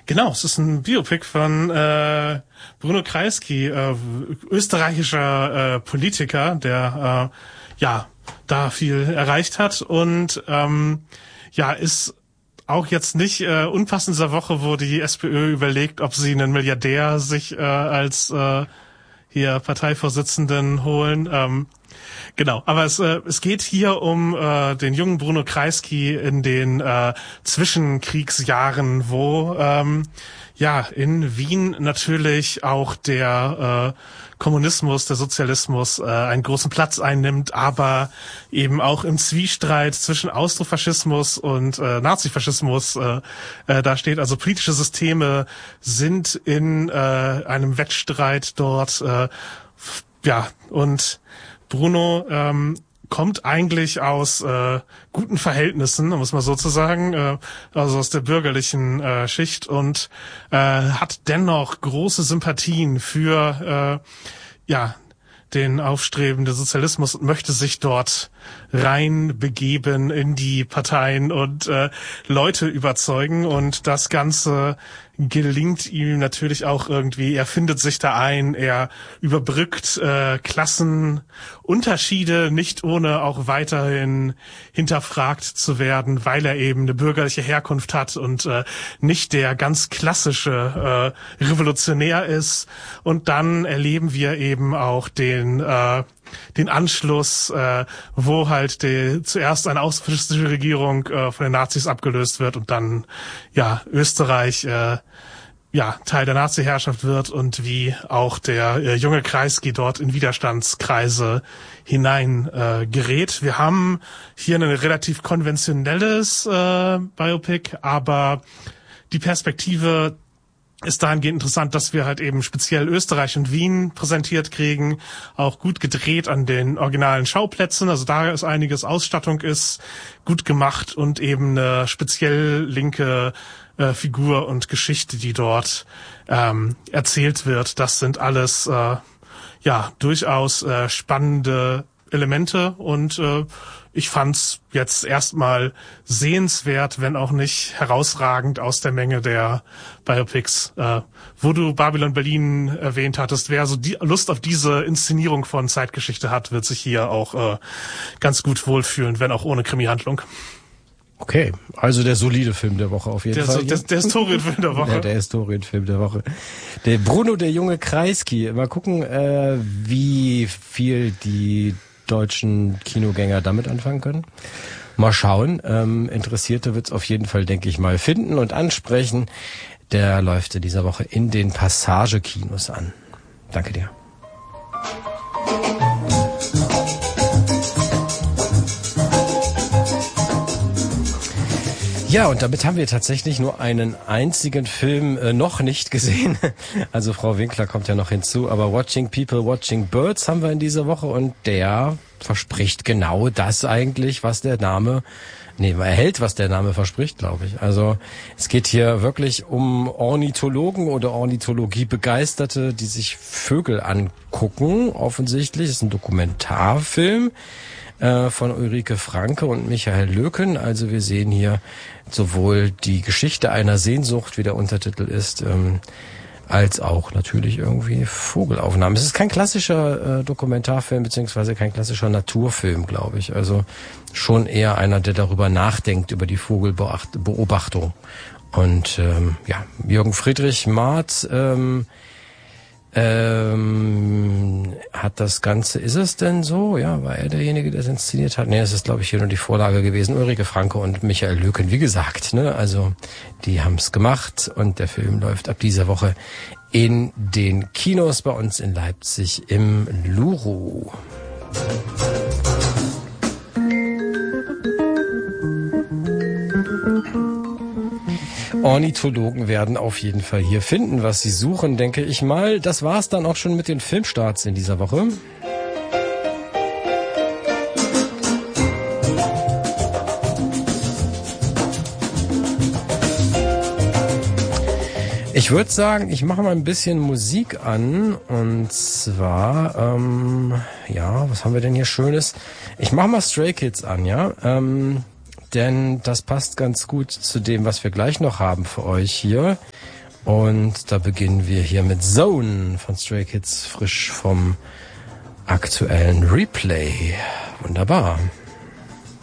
Genau, es ist ein Biopic von Bruno Kreisky, österreichischer Politiker, der da viel erreicht hat und ist auch jetzt nicht unpassend dieser Woche, wo die SPÖ überlegt, ob sie einen Milliardär sich als hier Parteivorsitzenden holen. Genau, aber es geht hier um den jungen Bruno Kreisky in den Zwischenkriegsjahren, wo in Wien natürlich auch der Kommunismus, der Sozialismus einen großen Platz einnimmt, aber eben auch im Zwiespalt zwischen Austrofaschismus und Nazifaschismus da steht. Also politische Systeme sind in einem Wettstreit dort. Und Bruno kommt eigentlich aus guten Verhältnissen, um es mal so zu sagen, also aus der bürgerlichen Schicht und hat dennoch große Sympathien für den aufstrebenden Sozialismus und möchte sich dort reinbegeben in die Parteien und Leute überzeugen, und das Ganze gelingt ihm natürlich auch irgendwie. Er findet sich da ein, er überbrückt Klassenunterschiede, nicht ohne auch weiterhin hinterfragt zu werden, weil er eben eine bürgerliche Herkunft hat und nicht der ganz klassische Revolutionär ist. Und dann erleben wir eben auch den Anschluss, wo halt zuerst eine außenfaschistische Regierung von den Nazis abgelöst wird und dann Österreich Teil der Nazi-Herrschaft wird und wie auch der junge Kreisky dort in Widerstandskreise hinein gerät. Wir haben hier ein relativ konventionelles Biopic, aber die Perspektive ist dahingehend interessant, dass wir halt eben speziell Österreich und Wien präsentiert kriegen, auch gut gedreht an den originalen Schauplätzen, also da ist einiges, Ausstattung ist gut gemacht und eben eine speziell linke Figur und Geschichte, die dort erzählt wird. Das sind alles durchaus spannende Elemente und ich fand's jetzt erstmal sehenswert, wenn auch nicht herausragend aus der Menge der Biopics. Wo du Babylon Berlin erwähnt hattest, wer so die Lust auf diese Inszenierung von Zeitgeschichte hat, wird sich hier auch ganz gut wohlfühlen, wenn auch ohne Krimi-Handlung. Okay, also der solide Film der Woche auf jeden Fall. Der Historienfilm der Woche. Ja, der Historienfilm der Woche. Der Bruno, der junge Kreisky. Mal gucken, wie viel die deutschen Kinogänger damit anfangen können. Mal schauen. Interessierte wird's auf jeden Fall, denke ich mal, finden und ansprechen. Der läuft in dieser Woche in den Passage-Kinos an. Danke dir. Ja, und damit haben wir tatsächlich nur einen einzigen Film noch nicht gesehen. Also Frau Winkler kommt ja noch hinzu, aber Watching People, Watching Birds haben wir in dieser Woche und der verspricht genau das eigentlich, was der Name verspricht, glaube ich. Also es geht hier wirklich um Ornithologen oder Ornithologie-Begeisterte, die sich Vögel angucken, offensichtlich. Es ist ein Dokumentarfilm von Ulrike Franke und Michael Löken. Also wir sehen hier sowohl die Geschichte einer Sehnsucht, wie der Untertitel ist, als auch natürlich irgendwie Vogelaufnahmen. Es ist kein klassischer Dokumentarfilm beziehungsweise kein klassischer Naturfilm, glaube ich. Also schon eher einer, der darüber nachdenkt, über die Vogelbeobachtung. Und Jürgen Friedrich Marth hat das Ganze, ist es denn so? Ja, war er derjenige, der es inszeniert hat? Nee, es ist, glaube ich, hier nur die Vorlage gewesen. Ulrike Franke und Michael Löken, wie gesagt, ne? Also, die haben's gemacht und der Film läuft ab dieser Woche in den Kinos bei uns in Leipzig im Luru. Ornithologen werden auf jeden Fall hier finden, was sie suchen, denke ich mal. Das war's dann auch schon mit den Filmstarts in dieser Woche. Ich würde sagen, ich mache mal ein bisschen Musik an und zwar, was haben wir denn hier Schönes? Ich mache mal Stray Kids an, ja. Denn das passt ganz gut zu dem, was wir gleich noch haben für euch hier. Und da beginnen wir hier mit Zone von Stray Kids, frisch vom aktuellen Replay. Wunderbar.